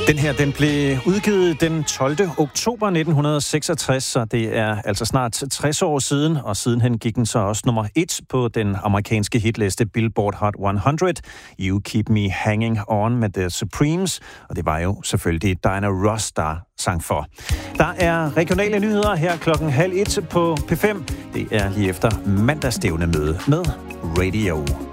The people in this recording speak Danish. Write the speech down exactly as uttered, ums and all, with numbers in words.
Den her, den blev udgivet den tolvte oktober nitten seksogtres, så det er altså snart tres år siden, og sidenhen gik den så også nummer et på den amerikanske hitliste Billboard Hot hundrede. You Keep Me Hanging On med The Supremes, og det var jo selvfølgelig Diana Ross, der sang for. Der er regionale nyheder her klokken halv et på P fem. Det er lige efter mandagsstævnemøde med Radio.